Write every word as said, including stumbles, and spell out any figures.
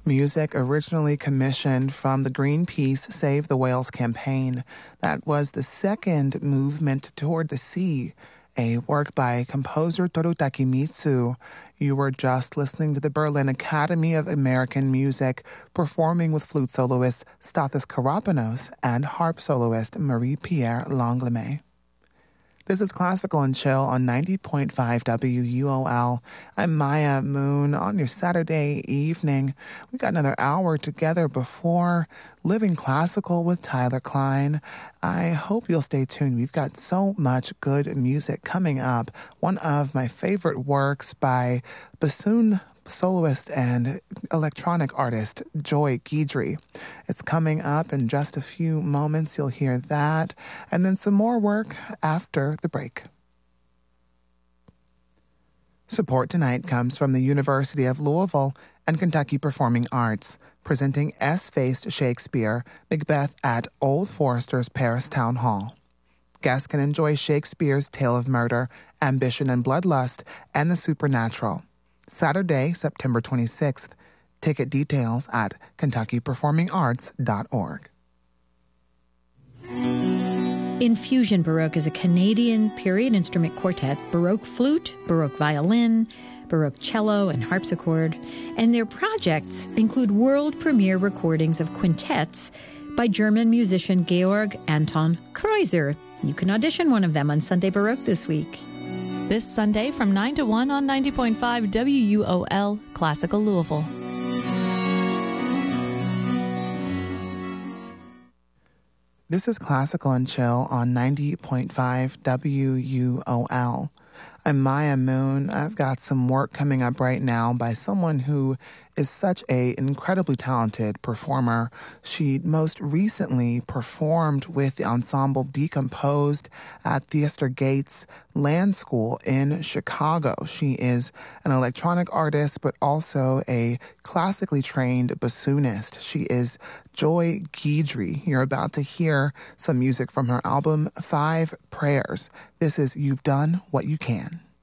Music originally commissioned from the Greenpeace Save the Whales campaign. That was the second movement toward the sea, a work by composer Toru Takemitsu. You were just listening to the Berlin Academy of American Music, performing with flute soloist Stathis Karapanos and harp soloist Marie-Pierre Langlois. This is Classical and Chill on ninety point five W U O L. I'm Maya Moon on your Saturday evening. We got another hour together before Living Classical with Tyler Klein. I hope you'll stay tuned. We've got so much good music coming up. One of my favorite works by bassoon soloist and electronic artist Joy Guidry. It's coming up in just a few moments. You'll hear that. And then some more work after the break. Support tonight comes from the University of Louisville and Kentucky Performing Arts, presenting S-Faced Shakespeare, Macbeth at Old Forester's Paris Town Hall. Guests can enjoy Shakespeare's tale of murder, ambition and bloodlust, and the supernatural. Saturday, September twenty-sixth. Ticket details at kentucky performing arts dot org. Infusion Baroque is a Canadian period instrument quartet, Baroque flute, Baroque violin, Baroque cello, and harpsichord, and their projects include world premiere recordings of quintets by German musician Georg Anton Kreuzer. You can audition one of them on Sunday Baroque this week. This Sunday from nine to one on ninety point five W U O L, Classical Louisville. This is Classical and Chill on ninety point five W U O L. I'm Maya Moon. I've got some work coming up right now by someone who is such a incredibly talented performer. She most recently performed with the ensemble Decomposed at Theaster Gates Land School in Chicago. She is an electronic artist, but also a classically trained bassoonist. She is Joy Guidry. You're about to hear some music from her album, Five Prayers. This is You've Done What You Can.